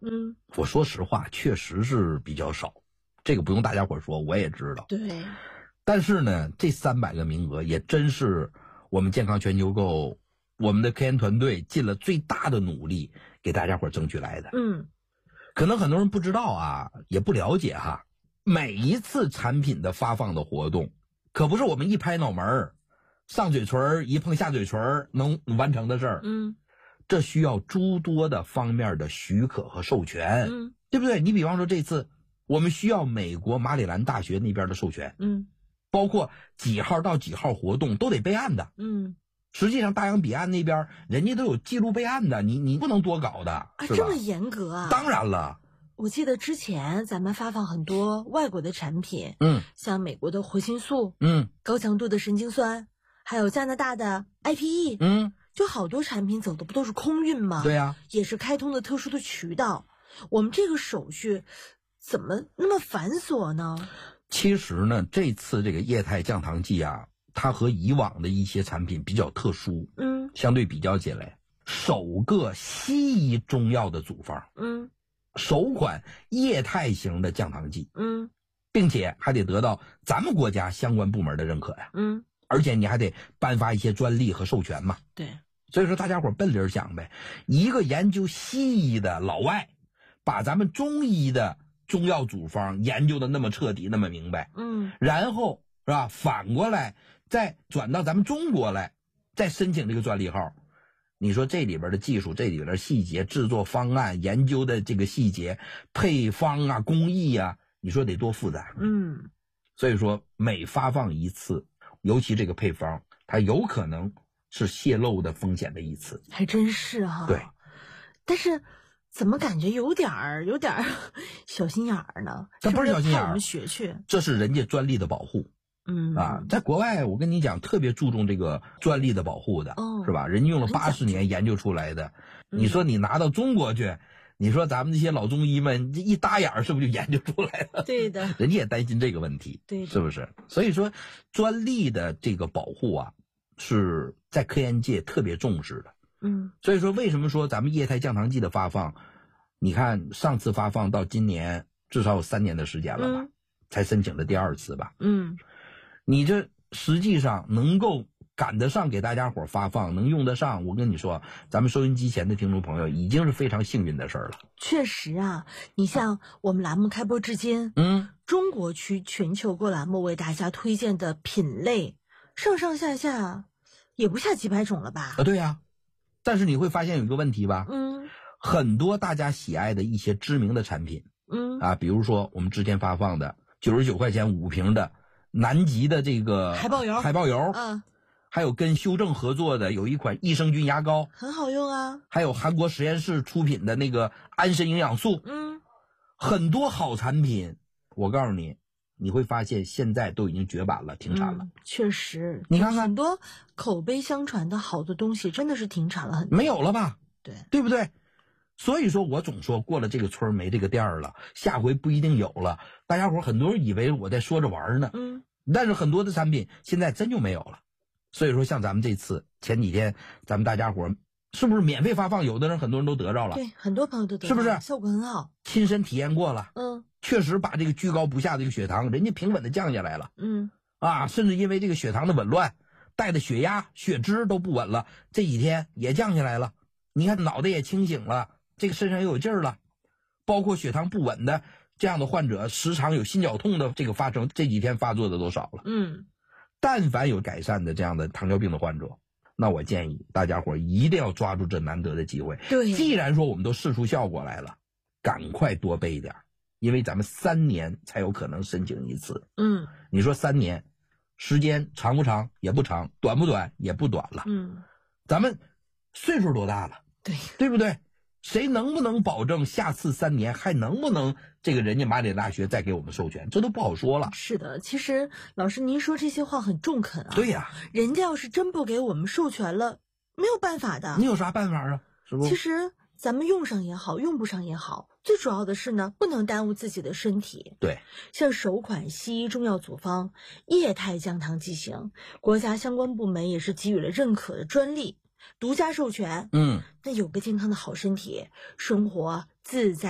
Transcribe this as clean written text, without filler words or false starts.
我说实话，确实是比较少，这个不用大家伙说，我也知道。 对。 但是呢，这300个名额也真是我们健康全球购我们的科研团队尽了最大的努力给大家伙争取来的。可能很多人不知道啊，也不了解哈。每一次产品的发放的活动，可不是我们一拍脑门上嘴唇一碰下嘴唇能完成的事儿。这需要诸多的方面的许可和授权，对不对？你比方说这次我们需要美国马里兰大学那边的授权，包括几号到几号活动都得备案的。实际上大洋彼岸那边人家都有记录备案的，你不能多搞的啊， 这么严格啊？ 当然了。 我记得之前咱们发放很多外国的产品，像美国的活性素，高强度的神经酸，还有加拿大的 IPE，就好多产品走的不都是空运吗？ 对呀， 也是开通的特殊的渠道。我们这个手续怎么那么繁琐呢？ 其实呢，这次这个液态降糖剂啊，它和以往的一些产品比较特殊，相对比较起来，首个西医中药的组方，首款液态型的降糖剂，并且还得得到咱们国家相关部门的认可呀，而且你还得颁发一些专利和授权嘛。 对， 所以说大家伙奔理儿想呗，一个研究西医的老外，把咱们中医的中药组方研究的那么彻底那么明白，然后是吧，反过来再转到咱们中国来，再申请这个专利号。你说这里边的技术，这里边的细节，制作方案研究的这个细节，配方啊工艺啊，你说得多复杂。所以说每发放一次，尤其这个配方，它有可能是泄露的风险的一次。 还真是哈。 对， 但是怎么感觉有点小心眼儿呢？ 这不是小心眼儿， 我们学去， 这是人家专利的保护。在国外我跟你讲特别注重这个专利的保护的，是吧？人家用了80年研究出来的，你说你拿到中国去，你说咱们这些老中医们这一搭眼是不是就研究出来了？ 对的， 人家也担心这个问题， 对， 是不是？所以说专利的这个保护啊，是在科研界特别重视的。所以说为什么说咱们液态降糖剂的发放，你看上次发放到今年至少有3年的时间了吧，才申请的第2次吧。你这实际上能够赶得上给大家伙发放，能用得上，我跟你说，咱们收音机前的听众朋友已经是非常幸运的事儿了。 确实啊，你像我们栏目开播至今，中国区全球购栏目为大家推荐的品类上上下下也不下几百种了吧？ 对呀，但是你会发现有一个问题吧？很多大家喜爱的一些知名的产品，比如说我们之前发放的99块钱5瓶的南极的这个海豹油， 还有跟修正合作的有一款益生菌牙膏， 很好用啊， 还有韩国实验室出品的那个安神营养素，很多好产品，我告诉你，你会发现现在都已经绝版了，停产了。 确实， 你看看很多口碑相传的好的东西真的是停产了很多， 没有了吧？对不对？所以说我总说过了这个村没这个店了，下回不一定有了。大家伙很多人以为我在说着玩呢，但是很多的产品现在真就没有了。所以说像咱们这次前几天咱们大家伙是不是免费发放，有的人很多人都得着了， 对，很多朋友都得着了， 是不是效果很好， 亲身体验过了，确实把这个居高不下的这个血糖人家平稳的降下来了，甚至因为这个血糖的紊乱带的血压血脂都不稳了，这几天也降下来了，你看脑袋也清醒了，这个身上也有劲儿了，包括血糖不稳的这样的患者时常有心绞痛的这个发生，这几天发作的都少了。但凡有改善的这样的糖尿病的患者，那我建议大家伙一定要抓住这难得的机会。 对， 既然说我们都试出效果来了，赶快多备一点，因为咱们3年才有可能申请一次。你说3年时间长不长？也不长，短不短？也不短了。咱们岁数多大了？对不对？谁能不能保证下次3年还能不能这个人家马里大学再给我们授权，这都不好说了。 是的，其实老师您说这些话很中肯啊。 对呀， 人家要是真不给我们授权了，没有办法的。 你有啥办法啊？是不？ 其实咱们用上也好，用不上也好，最主要的是呢，不能耽误自己的身体。 对， 像首款西医中药组方液态降糖剂型，国家相关部门也是给予了认可的专利。独家授权，那有个健康的好身体，生活自在。